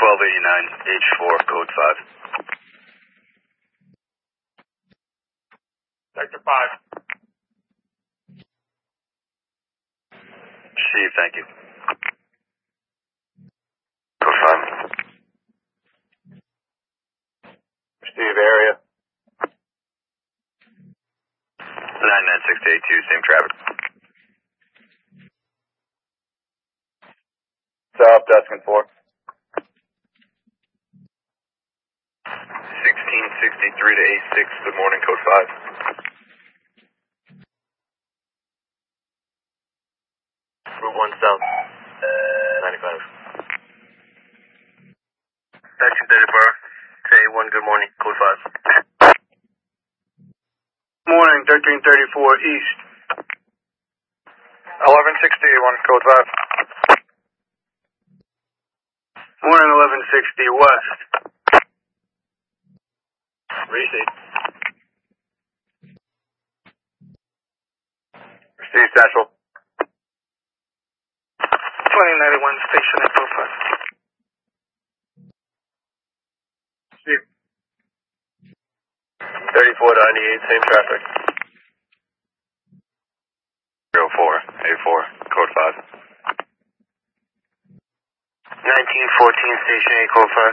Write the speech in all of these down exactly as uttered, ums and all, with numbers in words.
twelve eighty-nine, H four, code five. Sector five. Steve, thank you. Code five. Steve, area. nine nine six eight two, same traffic. South, Deskin four. sixteen sixty-three to A six, good morning, code five. Route one South, ninety-five. Section thirty-four, K one, good morning, code five. Morning, thirteen thirty-four East. eleven sixty, one, code five. Morning, eleven sixty West. Receipt. Steve, Central. twenty ninety-one Station at code five. Steve. thirty-four ninety-eight, same traffic. zero four, A four, code five. nineteen fourteen Station eight, code five.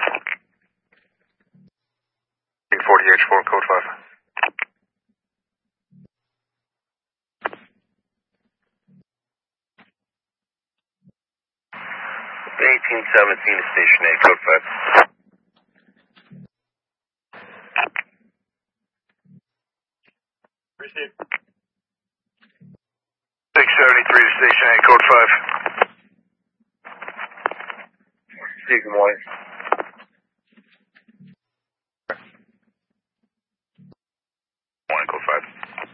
nineteen forty H four, code five. eighteen seventeen Station eight, code five. Receive. six seventy-three to Station eight, code five. Steve, good morning. Morning, code five.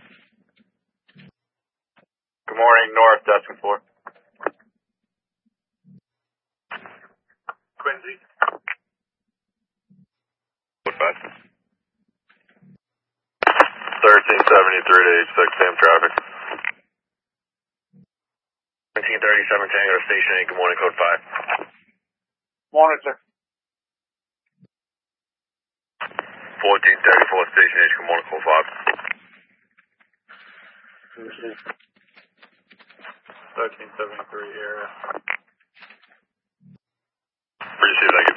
Good morning, North, Deskin four. Quincy. Code five. thirteen seventy-three to H six, same traffic. seventeen thirty-seven Tango, Station eight, good morning, code five. Morning, sir. fourteen thirty-four Station eight, good morning, code five. thirteen seventy-three area. Receive, thank you.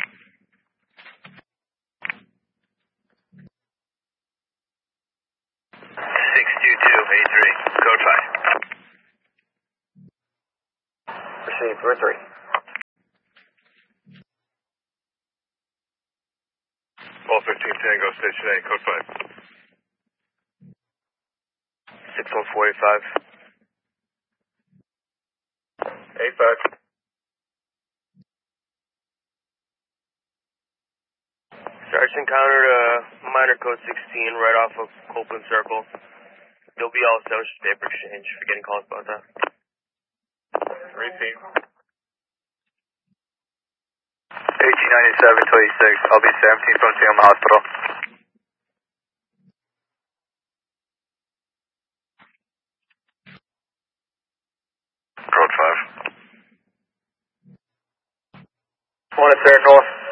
six two two eight three, code five. Receive, we're three. twelve fifteen Tango, Station eight, code five. six one four eight five. eight five. Sergeant encountered a minor code sixteen right off of Copeland Circle. You'll be all set with paper exchange for getting calls about that. Repeat. eighteen ninety-seven to eighty-six, I'll be seventeen from Salem Hospital. Code five. Monitor North.